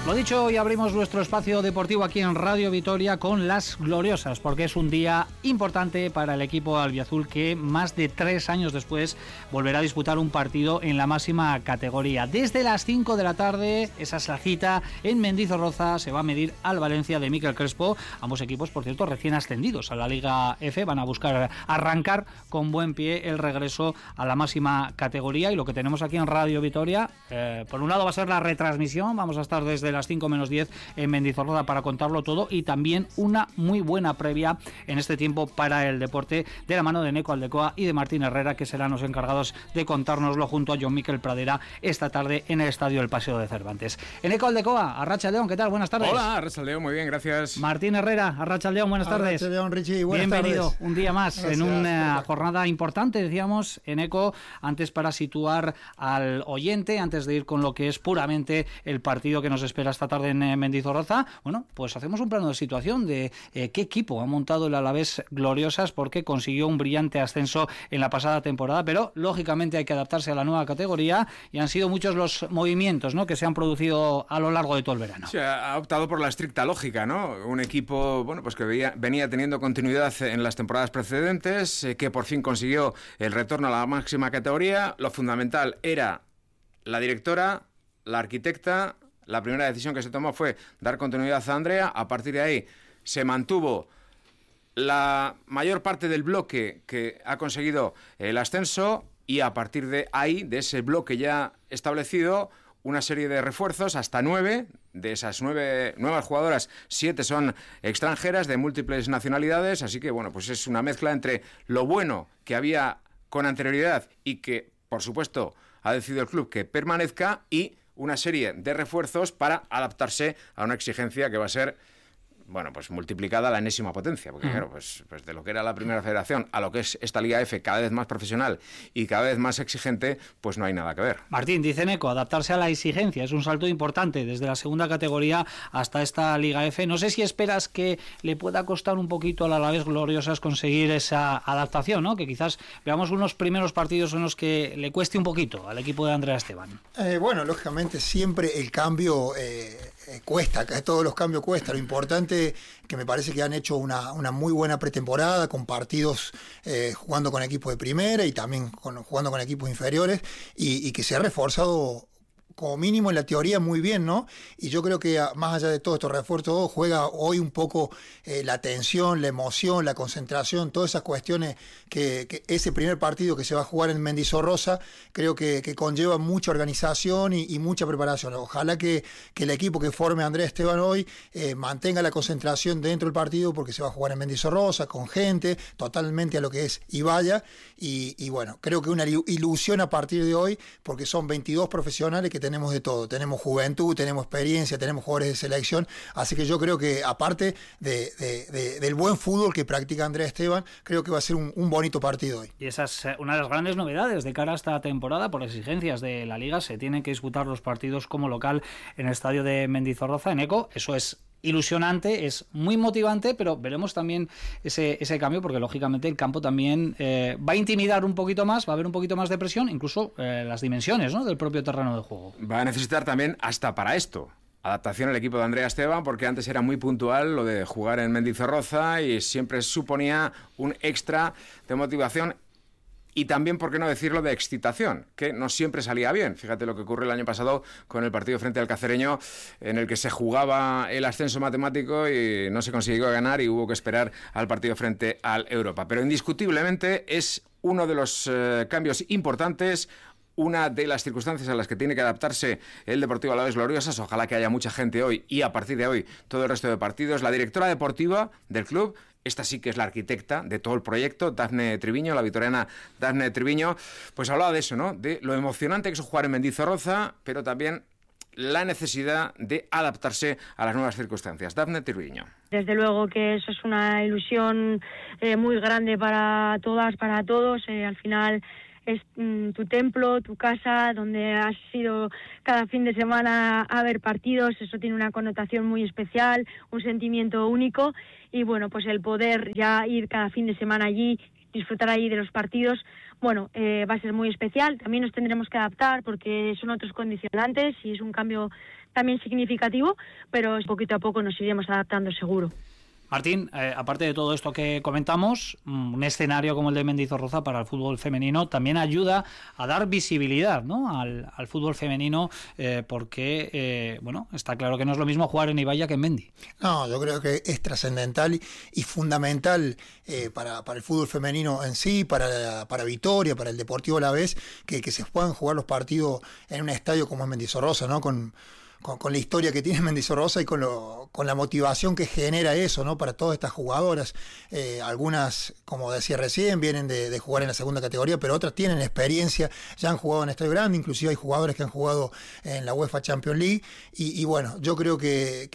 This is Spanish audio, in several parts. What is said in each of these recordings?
Lo dicho, hoy abrimos nuestro espacio deportivo aquí en Radio Vitoria con las gloriosas, porque es un día importante para el equipo albiazul que más de 3 años después volverá a disputar un partido en la máxima categoría. Desde las 5 de la tarde, esa es la cita en Mendizorroza, se va a medir al Valencia de Mikel Crespo. Ambos equipos, por cierto, recién ascendidos a la Liga F, van a buscar arrancar con buen pie el regreso a la máxima categoría. Y lo que tenemos aquí en Radio Vitoria, por un lado va a ser la retransmisión, vamos a estar desde las 5 menos 10 en Mendizorroza para contarlo todo, y también una muy buena previa en este tiempo para el deporte de la mano de Eneco Aldecoa y de Martín Herrera, que serán los encargados de contárnoslo junto a Jon Miquel Pradera esta tarde en el estadio del Paseo de Cervantes. Eneco Aldecoa, Arratsaldeon, ¿qué tal? Buenas tardes. Hola, Arratsaldeon, muy bien, gracias. Martín Herrera, Arratsaldeon, buenas tardes. Arratsaldeon, Richie, buenas Bienvenido tardes. Un día más. Gracias. En una jornada importante, decíamos, Eneco, antes para situar al oyente, antes de ir con lo que es puramente el partido que nos espera esta tarde en Mendizorroza. Bueno, pues hacemos un plano de situación de qué equipo ha montado el Alavés Gloriosas, porque consiguió un brillante ascenso en la pasada temporada, pero lógicamente hay que adaptarse a la nueva categoría y han sido muchos los movimientos, ¿no?, que se han producido a lo largo de todo el verano. Sí, ha optado por la estricta lógica, ¿no? Un equipo, bueno, pues que venía teniendo continuidad en las temporadas precedentes, que por fin consiguió el retorno a la máxima categoría. Lo fundamental era la directora, la arquitecta. La primera decisión que se tomó fue dar continuidad a Andrea. A partir de ahí se mantuvo la mayor parte del bloque que ha conseguido el ascenso, y a partir de ahí, de ese bloque ya establecido, una serie de refuerzos, hasta 9. De esas 9 nuevas jugadoras, 7 son extranjeras de múltiples nacionalidades, así que bueno, pues es una mezcla entre lo bueno que había con anterioridad y que, por supuesto, ha decidido el club que permanezca, y una serie de refuerzos para adaptarse a una exigencia que va a ser, bueno, pues multiplicada a la enésima potencia, porque claro, pues de lo que era la primera federación a lo que es esta Liga F, cada vez más profesional y cada vez más exigente, pues no hay nada que ver. Martín, dice Eneco, adaptarse a la exigencia es un salto importante desde la segunda categoría hasta esta Liga F. No sé si esperas que le pueda costar un poquito al Alavés Gloriosas conseguir esa adaptación, ¿no? Que quizás veamos unos primeros partidos en los que le cueste un poquito al equipo de Andrea Esteban. Bueno, lógicamente siempre el cambio cuesta, todos los cambios cuestan. Lo importante que me parece que han hecho una muy buena pretemporada, con partidos jugando con equipos de primera y también jugando con equipos inferiores, y que se ha reforzado como mínimo en la teoría muy bien, ¿no? Y yo creo que más allá de todos estos refuerzos, juega hoy un poco la tensión, la emoción, la concentración, todas esas cuestiones que ese primer partido que se va a jugar en Mendizorroza, creo que conlleva mucha organización y mucha preparación. Ojalá que el equipo que forme Andrea Esteban hoy mantenga la concentración dentro del partido, porque se va a jugar en Mendizorroza, con gente, totalmente a lo que es Ibaya, y bueno, creo que una ilusión a partir de hoy, porque son 22 profesionales que tenemos de todo, tenemos juventud, tenemos experiencia, tenemos jugadores de selección, así que yo creo que aparte del buen fútbol que practica Andrea Esteban, creo que va a ser un bonito partido hoy. Y esa es una de las grandes novedades de cara a esta temporada. Por exigencias de la Liga se tienen que disputar los partidos como local en el estadio de Mendizorroza. Eneco, eso es ilusionante, es muy motivante, pero veremos también ese cambio, porque lógicamente el campo también va a intimidar un poquito más, va a haber un poquito más de presión, incluso las dimensiones, ¿no?, del propio terreno de juego. Va a necesitar también, hasta para esto, adaptación al equipo de Andrea Esteban, porque antes era muy puntual lo de jugar en Mendizorroza y siempre suponía un extra de motivación. Y también, por qué no decirlo, de excitación, que no siempre salía bien. Fíjate lo que ocurrió el año pasado con el partido frente al Cacereño, en el que se jugaba el ascenso matemático y no se consiguió ganar y hubo que esperar al partido frente al Europa. Pero indiscutiblemente es uno de los cambios importantes, una de las circunstancias a las que tiene que adaptarse el Deportivo Alavés Gloriosas. Ojalá que haya mucha gente hoy y a partir de hoy todo el resto de partidos. La directora deportiva del club, esta sí que es la arquitecta de todo el proyecto, Dafne Triviño, la vitoriana Dafne Triviño, pues hablaba de eso, ¿no?, de lo emocionante que es jugar en Mendizorroza, pero también la necesidad de adaptarse a las nuevas circunstancias. Dafne Triviño. Desde luego que eso es una ilusión muy grande para todas, para todos. Al final es tu templo, tu casa, donde has ido cada fin de semana a ver partidos. Eso tiene una connotación muy especial, un sentimiento único, y bueno, pues el poder ya ir cada fin de semana allí disfrutar ahí de los partidos, bueno, va a ser muy especial. También nos tendremos que adaptar porque son otros condicionantes y es un cambio también significativo, pero poquito a poco nos iremos adaptando seguro. Martín, aparte de todo esto que comentamos, un escenario como el de Mendizorroza para el fútbol femenino también ayuda a dar visibilidad, ¿no?, al fútbol femenino, porque bueno, está claro que no es lo mismo jugar en Ibaya que en Mendi. No, yo creo que es trascendental y fundamental para el fútbol femenino en sí, para Vitoria, para el Deportivo Alavés, que se puedan jugar los partidos en un estadio como es Mendizorroza, ¿no?, con la historia que tiene Mendizorroza y con la motivación que genera eso, ¿no?, para todas estas jugadoras. Algunas, como decía recién, vienen de jugar en la segunda categoría, pero otras tienen experiencia, ya han jugado en estadio grande, inclusive hay jugadores que han jugado en la UEFA Champions League, y bueno, yo creo que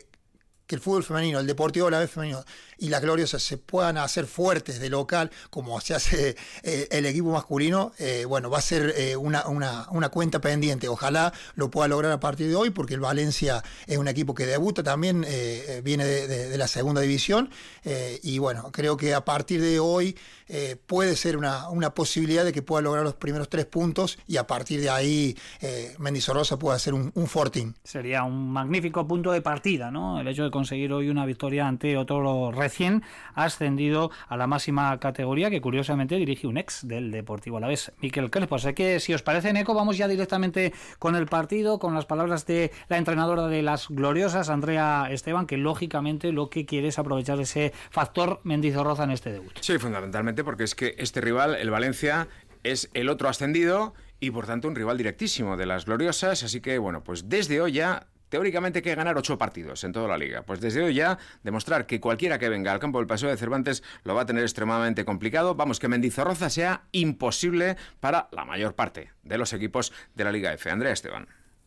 el fútbol femenino, el Deportivo Alavés femenino y las Gloriosas se puedan hacer fuertes de local, como se hace el equipo masculino, bueno, va a ser una cuenta pendiente. Ojalá lo pueda lograr a partir de hoy, porque el Valencia es un equipo que debuta también, viene de la segunda división, y bueno, creo que a partir de hoy puede ser una posibilidad de que pueda lograr los primeros 3 puntos, y a partir de ahí Mendizorroza pueda hacer un fortín. Sería un magnífico punto de partida, ¿no?, el hecho de conseguir hoy una victoria ante otro recién ascendido a la máxima categoría, que curiosamente dirige un ex del Deportivo Alavés, Mikel Crespo. Así que, si os parece, Neco, vamos ya directamente con el partido, con las palabras de la entrenadora de las Gloriosas, Andrea Esteban, que lógicamente lo que quiere es aprovechar ese factor Mendizorroza en este debut. Sí, fundamentalmente porque es que este rival, el Valencia, es el otro ascendido y por tanto un rival directísimo de las Gloriosas, así que bueno, pues desde hoy ya teóricamente hay que ganar 8 partidos en toda la liga. Pues desde hoy ya demostrar que cualquiera que venga al campo del Paseo de Cervantes lo va a tener extremadamente complicado. Vamos, que Mendizorroza sea imposible para la mayor parte de los equipos de la Liga F. Andrea Esteban.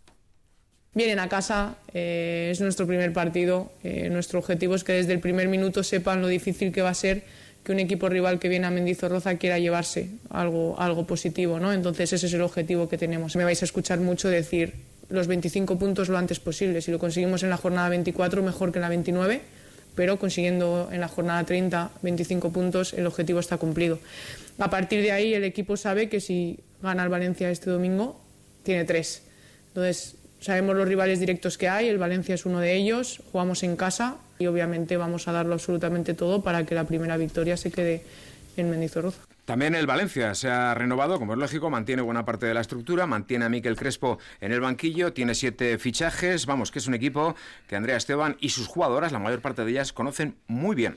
Vienen a casa, es nuestro primer partido. Nuestro objetivo es que desde el primer minuto sepan lo difícil que va a ser que un equipo rival que viene a Mendizorroza quiera llevarse algo positivo, ¿no? Entonces ese es el objetivo que tenemos. Me vais a escuchar mucho decir los 25 puntos lo antes posible. Si lo conseguimos en la jornada 24, mejor que en la 29, pero consiguiendo en la jornada 30 25 puntos, el objetivo está cumplido. A partir de ahí, el equipo sabe que si gana el Valencia este domingo, tiene 3. Entonces, sabemos los rivales directos que hay, el Valencia es uno de ellos, jugamos en casa y obviamente vamos a darlo absolutamente todo para que la primera victoria se quede en Mendizorroza. También el Valencia se ha renovado, como es lógico, mantiene buena parte de la estructura, mantiene a Mikel Crespo en el banquillo, tiene 7 fichajes, vamos, que es un equipo que Andrea Esteban y sus jugadoras, la mayor parte de ellas, conocen muy bien.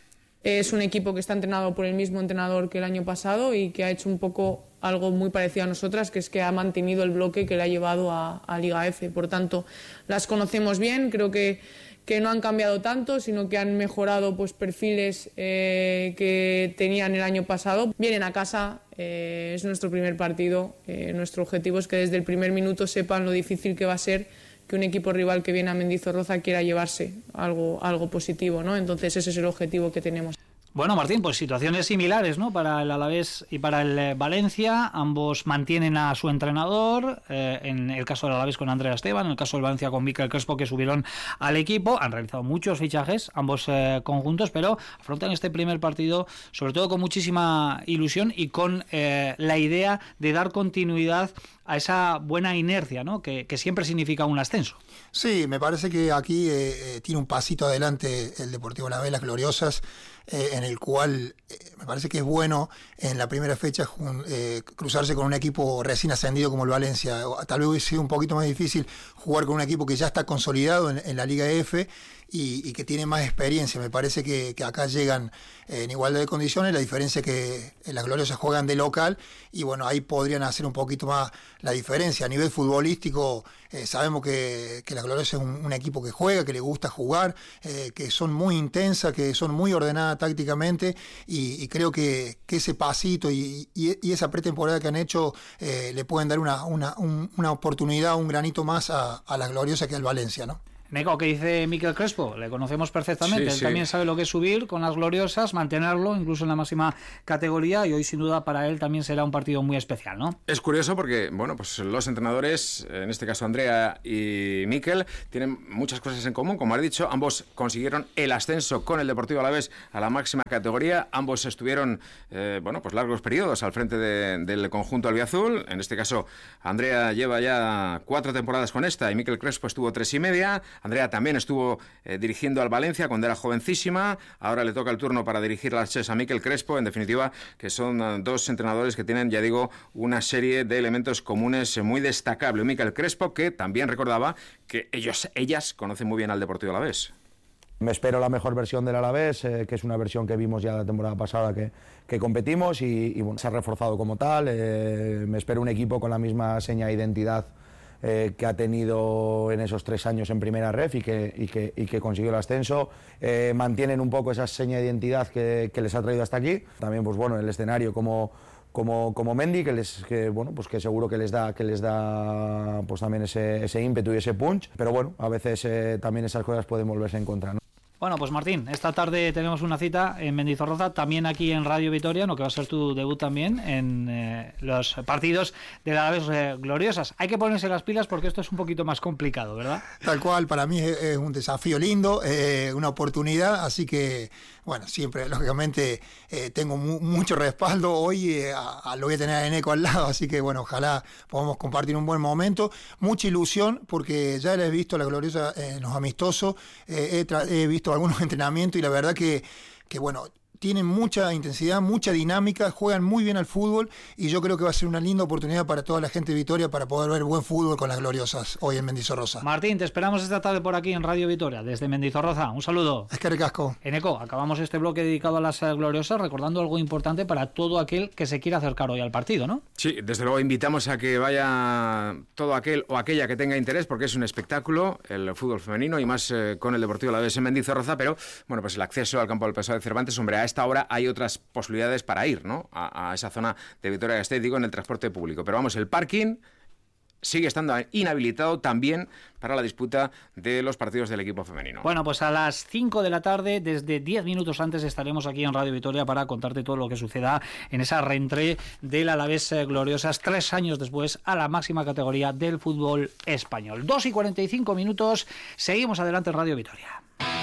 Es un equipo que está entrenado por el mismo entrenador que el año pasado y que ha hecho un poco algo muy parecido a nosotras, que es que ha mantenido el bloque que le ha llevado a Liga F. Por tanto, las conocemos bien, creo que no han cambiado tanto, sino que han mejorado pues perfiles que tenían el año pasado. Vienen a casa, es nuestro primer partido, nuestro objetivo es que desde el primer minuto sepan lo difícil que va a ser que un equipo rival que viene a Mendizorroza quiera llevarse algo positivo, ¿no? Entonces ese es el objetivo que tenemos. Bueno, Martín, pues situaciones similares, ¿no?, para el Alavés y para el Valencia. Ambos mantienen a su entrenador, en el caso del Alavés con Andrea Esteban, en el caso del Valencia con Mikel Crespo, que subieron al equipo. Han realizado muchos fichajes, ambos conjuntos, pero afrontan este primer partido sobre todo con muchísima ilusión y con la idea de dar continuidad a esa buena inercia, ¿no?, que siempre significa un ascenso. Sí, me parece que aquí tiene un pasito adelante el Deportivo Alavés, las Gloriosas, en el cual me parece que es bueno en la primera fecha cruzarse con un equipo recién ascendido como el Valencia. Tal vez hubiese sido un poquito más difícil jugar con un equipo que ya está consolidado en la Liga F y que tiene más experiencia. Me parece que acá llegan en igualdad de condiciones. La diferencia es que las Gloriosas juegan de local y bueno, ahí podrían hacer un poquito más la diferencia. A nivel futbolístico sabemos que las Gloriosas es un equipo que juega, que le gusta jugar, que son muy intensas, que son muy ordenadas tácticamente y creo que ese pasito y esa pretemporada que han hecho le pueden dar una oportunidad, un granito más a las Gloriosas que al Valencia, ¿no? Neco, ¿qué dice Mikel Crespo? Le conocemos perfectamente. Sí, Él también sabe lo que es subir con las gloriosas, mantenerlo incluso en la máxima categoría, y hoy sin duda para él también será un partido muy especial, ¿no? Es curioso porque, bueno, pues los entrenadores, en este caso Andrea y Mikel, tienen muchas cosas en común. Como has dicho, ambos consiguieron el ascenso con el Deportivo Alavés a la máxima categoría. Ambos estuvieron, pues largos periodos al frente del conjunto albiazul. En este caso, Andrea lleva ya 4 temporadas con esta y Mikel Crespo estuvo 3 y media. Andrea también estuvo dirigiendo al Valencia cuando era jovencísima. Ahora le toca el turno para dirigir las Chess a Mikel Crespo. En definitiva, que son dos entrenadores que tienen, ya digo, una serie de elementos comunes muy destacables. Mikel Crespo, que también recordaba que ellas conocen muy bien al Deportivo Alavés. Me espero la mejor versión del Alavés, que es una versión que vimos ya la temporada pasada que competimos y bueno, se ha reforzado como tal. Me espero un equipo con la misma seña de identidad que ha tenido en esos 3 años en primera ref y que consiguió el ascenso. Mantienen un poco esa seña de identidad que les ha traído hasta aquí. También, pues bueno, el escenario como Mendy, que seguro que les da pues también ese ímpetu y ese punch. Pero bueno, a veces también esas cosas pueden volverse en contra, ¿no? Bueno, pues Martín, esta tarde tenemos una cita en Mendizorroza, también aquí en Radio Vitoria, ¿no? Que va a ser tu debut también en los partidos de las Alavés gloriosas. Hay que ponerse las pilas porque esto es un poquito más complicado, ¿verdad? Tal cual, para mí es un desafío lindo, una oportunidad, así que, bueno, siempre, lógicamente, tengo mucho respaldo. Hoy lo voy a tener a Eneco al lado, así que, bueno, ojalá podamos compartir un buen momento. Mucha ilusión, porque ya les he visto a la gloriosa en los amistosos, he visto algunos entrenamientos y la verdad que bueno, tienen mucha intensidad, mucha dinámica, juegan muy bien al fútbol y yo creo que va a ser una linda oportunidad para toda la gente de Vitoria para poder ver buen fútbol con las gloriosas hoy en Mendizorroza. Martín, te esperamos esta tarde por aquí en Radio Vitoria, desde Mendizorroza. Un saludo. Es que recasco. Eneco, acabamos este bloque dedicado a las gloriosas recordando algo importante para todo aquel que se quiera acercar hoy al partido, ¿no? Sí, desde luego invitamos a que vaya todo aquel o aquella que tenga interés, porque es un espectáculo, el fútbol femenino, y más con el Deportivo Alavés en Mendizorroza, pero bueno, pues el acceso al campo del Pesado de Cervantes, hombre, a esta hora hay otras posibilidades para ir, ¿no? A esa zona de Vitoria-Gasteiz, digo, en el transporte público. Pero vamos, el parking sigue estando inhabilitado también para la disputa de los partidos del equipo femenino. Bueno, pues a las 5 de la tarde, desde 10 minutos antes, estaremos aquí en Radio Vitoria para contarte todo lo que suceda en esa reentrée del Alavés gloriosas 3 años después a la máxima categoría del fútbol español. 2:45 minutos, seguimos adelante en Radio Vitoria.